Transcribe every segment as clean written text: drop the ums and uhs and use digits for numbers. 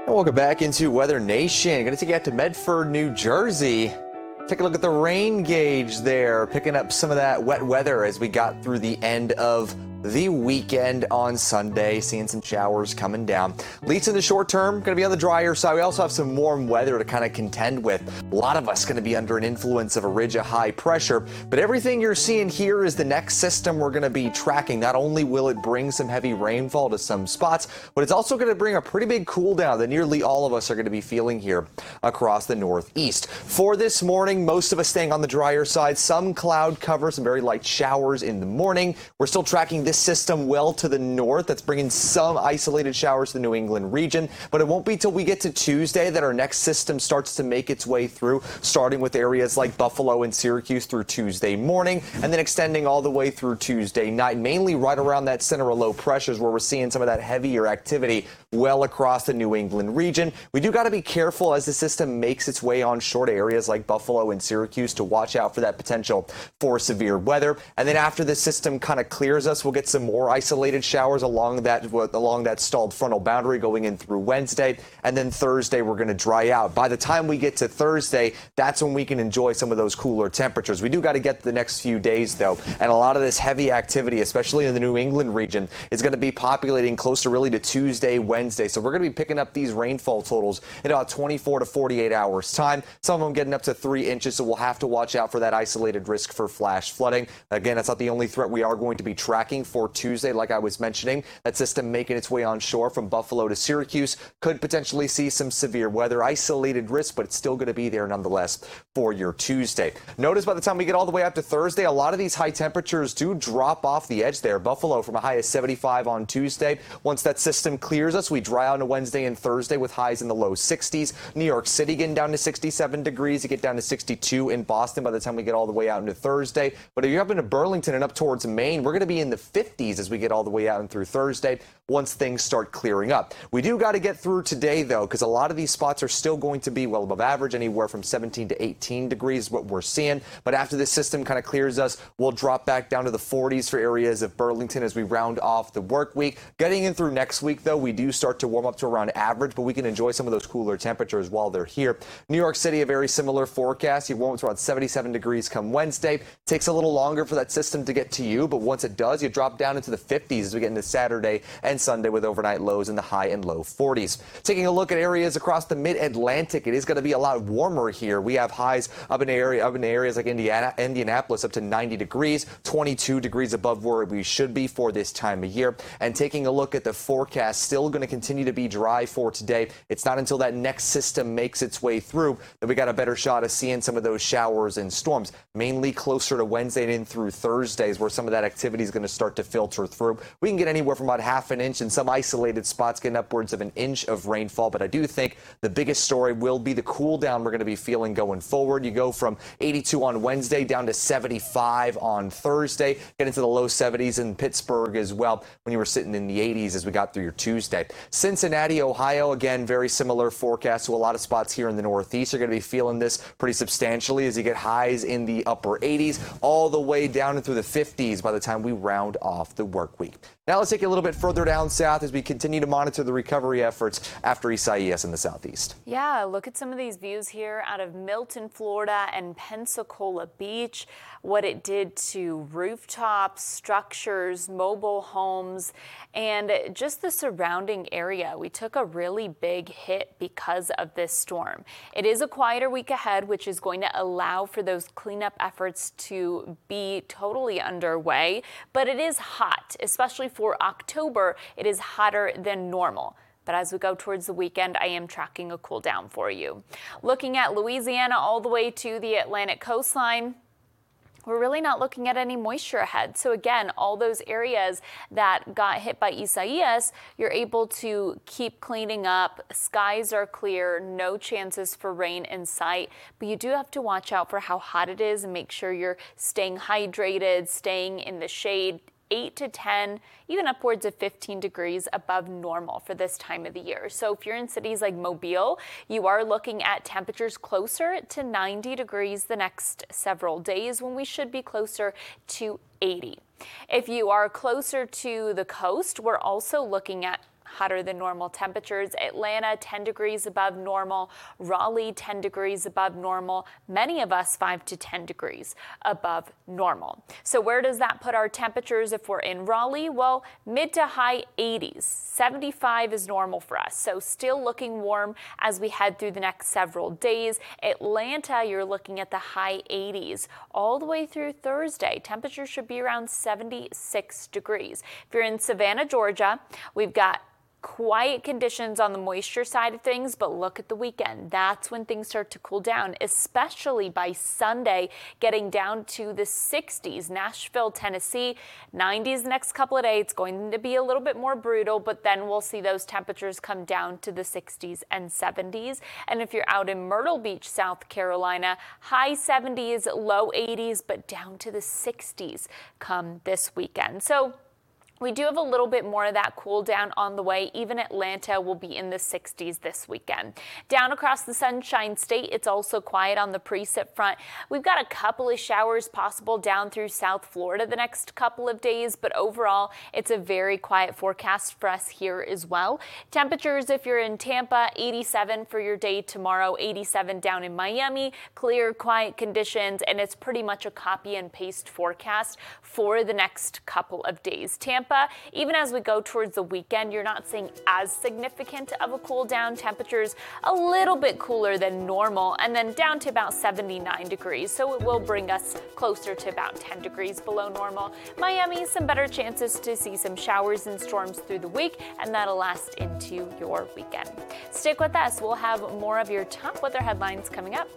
And welcome back into Weather Nation. Going to take you out to Medford, New Jersey. Take a look at the rain gauge there, picking up some of that wet weather as we got through the end of the weekend on Sunday, seeing some showers coming down. At least in the short term, going to be on the drier side. We also have some warm weather to kind of contend with. A lot of us going to be under an influence of a ridge of high pressure, but everything you're seeing here is the next system we're going to be tracking. Not only will it bring some heavy rainfall to some spots, but it's also going to bring a pretty big cool down that nearly all of us are going to be feeling here across the Northeast. For this morning, most of us staying on the drier side, some cloud cover, some very light showers in the morning. We're still tracking this system well to the north. That's bringing some isolated showers to the New England region, but it won't be till we get to Tuesday that our next system starts to make its way through, starting with areas like Buffalo and Syracuse through Tuesday morning, and then extending all the way through Tuesday night, mainly right around that center of low pressures where we're seeing some of that heavier activity well across the New England region. We do got to be careful as the system makes its way onshore to areas like Buffalo and Syracuse to watch out for that potential for severe weather. And then after the system kind of clears us, we'll get some more isolated showers along that stalled frontal boundary going in through Wednesday. And then Thursday, we're going to dry out. By the time we get to Thursday, that's when we can enjoy some of those cooler temperatures. We do got to get the next few days, though. And a lot of this heavy activity, especially in the New England region, is going to be populating closer really to Tuesday, Wednesday. So we're going to be picking up these rainfall totals in about 24 to 48 hours time. Some of them getting up to 3 inches. So we'll have to watch out for that isolated risk for flash flooding. Again, that's not the only threat we are going to be tracking for Tuesday. Like I was mentioning, that system making its way onshore from Buffalo to Syracuse could potentially see some severe weather, isolated risk, but it's still going to be there nonetheless for your Tuesday. Notice by the time we get all the way up to Thursday, a lot of these high temperatures do drop off the edge there. Buffalo from a high of 75 on Tuesday. Once that system clears us, we dry out on Wednesday and Thursday with highs in the low 60s. New York City getting down to 67 degrees. You get down to 62 in Boston by the time we get all the way out into Thursday. But if you're up into Burlington and up towards Maine, we're going to be in the 50s as we get all the way out and through Thursday once things start clearing up. We do got to get through today, though, because a lot of these spots are still going to be well above average, anywhere from 17 to 18 degrees is what we're seeing. But after this system kind of clears us, we'll drop back down to the 40s for areas of Burlington as we round off the work week. Getting in through next week, though, we do start to warm up to around average, but we can enjoy some of those cooler temperatures while they're here. New York City, a very similar forecast. You warm up to around 77 degrees come Wednesday. Takes a little longer for that system to get to you, but once it does, you drop down into the 50s as we get into Saturday and Sunday with overnight lows in the high and low 40s. Taking a look at areas across the mid-Atlantic, it is going to be a lot warmer here. We have highs up in areas like Indianapolis up to 90 degrees, 22 degrees above where we should be for this time of year. And taking a look at the forecast, still going to continue to be dry for today. It's not until that next system makes its way through that we got a better shot of seeing some of those showers and storms, mainly closer to Wednesday and in through Thursdays where some of that activity is going to start to filter through. We can get anywhere from about half an inch, and some isolated spots getting upwards of an inch of rainfall. But I do think the biggest story will be the cool down we're going to be feeling going forward. You go from 82 on Wednesday down to 75 on Thursday, get into the low 70s in Pittsburgh as well when you were sitting in the 80s as we got through your Tuesday. Cincinnati, Ohio, again, very similar forecast to a lot of spots here in the Northeast. You're going to be feeling this pretty substantially as you get highs in the upper 80s all the way down into the 50s by the time we round off the work week. Now let's take you a little bit further down south as we continue to monitor the recovery efforts after Isaias in the southeast. Yeah, look at some of these views here out of Milton, Florida and Pensacola Beach, what it did to rooftops, structures, mobile homes, and just the surrounding area. We took a really big hit because of this storm. It is a quieter week ahead, which is going to allow for those cleanup efforts to be totally underway, but it is hot, especially for October. It is hotter than normal. But as we go towards the weekend, I am tracking a cool down for you. Looking at Louisiana all the way to the Atlantic coastline, we're really not looking at any moisture ahead. So again, all those areas that got hit by Isaias, you're able to keep cleaning up. Skies are clear, no chances for rain in sight, but you do have to watch out for how hot it is and make sure you're staying hydrated, staying in the shade. 8 to 10, even upwards of 15 degrees above normal for this time of the year. So if you're in cities like Mobile, you are looking at temperatures closer to 90 degrees the next several days when we should be closer to 80. If you are closer to the coast, we're also looking at hotter than normal temperatures. Atlanta, 10 degrees above normal. Raleigh, 10 degrees above normal. Many of us 5 to 10 degrees above normal. So where does that put our temperatures if we're in Raleigh? Well, mid to high 80s. 75 is normal for us. So still looking warm as we head through the next several days. Atlanta, you're looking at the high 80s all the way through Thursday. Temperatures should be around 76 degrees. If you're in Savannah, Georgia, we've got quiet conditions on the moisture side of things, but look at the weekend. That's when things start to cool down, especially by Sunday, getting down to the 60s. Nashville, Tennessee, 90s the next couple of days. It's going to be a little bit more brutal, but then we'll see those temperatures come down to the 60s and 70s. And if you're out in Myrtle Beach, South Carolina, high 70s, low 80s, but down to the 60s come this weekend. So we do have a little bit more of that cool down on the way. Even Atlanta will be in the 60s this weekend. Down across the Sunshine State, it's also quiet on the precip front. We've got a couple of showers possible down through South Florida the next couple of days, but overall, it's a very quiet forecast for us here as well. Temperatures, if you're in Tampa, 87 for your day tomorrow, 87 down in Miami, clear, quiet conditions, and it's pretty much a copy and paste forecast for the next couple of days. Tampa, even as we go towards the weekend, you're not seeing as significant of a cool down. Temperatures a little bit cooler than normal, and then down to about 79 degrees. So it will bring us closer to about 10 degrees below normal. Miami, some better chances to see some showers and storms through the week, and that'll last into your weekend. Stick with us. We'll have more of your top weather headlines coming up.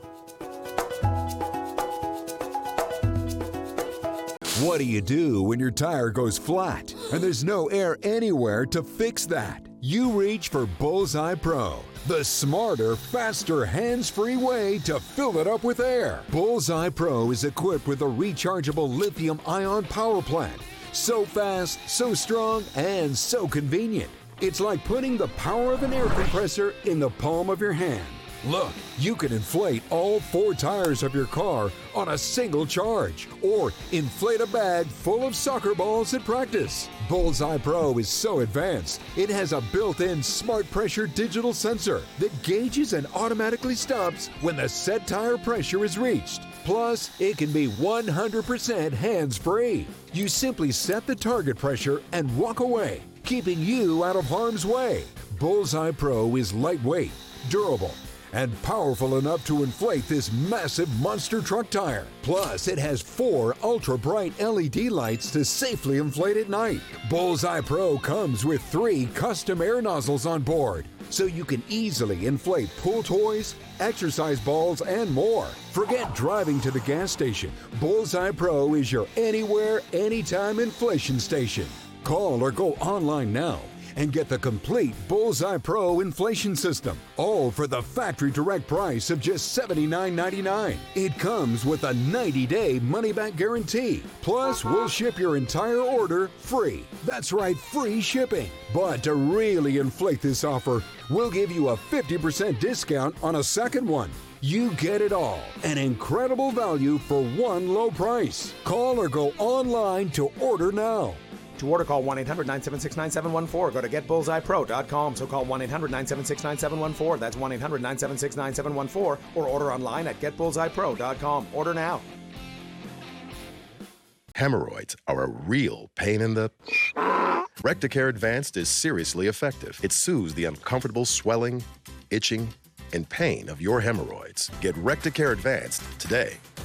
What do you do when your tire goes flat and there's no air anywhere to fix that? You reach for Bullseye Pro, the smarter, faster, hands-free way to fill it up with air. Bullseye Pro is equipped with a rechargeable lithium-ion power plant. So fast, so strong, and so convenient. It's like putting the power of an air compressor in the palm of your hand. Look, you can inflate all 4 tires of your car on a single charge, or inflate a bag full of soccer balls at practice. Bullseye Pro is so advanced, it has a built-in smart pressure digital sensor that gauges and automatically stops when the set tire pressure is reached. Plus, it can be 100% hands-free. You simply set the target pressure and walk away, keeping you out of harm's way. Bullseye Pro is lightweight, durable, and powerful enough to inflate this massive monster truck tire. Plus, it has 4 ultra-bright LED lights to safely inflate at night. Bullseye Pro comes with 3 custom air nozzles on board, so you can easily inflate pool toys, exercise balls, and more. Forget driving to the gas station. Bullseye Pro is your anywhere, anytime inflation station. Call or go online now and get the complete Bullseye Pro inflation system, all for the factory direct price of just $79.99. It comes with a 90-day money-back guarantee. Plus, we'll ship your entire order free. That's right, free shipping. But to really inflate this offer, we'll give you a 50% discount on a second one. You get it all. An incredible value for one low price. Call or go online to order now. To order, call 1-800-976-9714. Go to getbullseyepro.com. So call 1-800-976-9714. That's 1-800-976-9714. Or order online at getbullseyepro.com. Order now. Hemorrhoids are a real pain in the... Recticare Advanced is seriously effective. It soothes the uncomfortable swelling, itching, and pain of your hemorrhoids. Get Recticare Advanced today.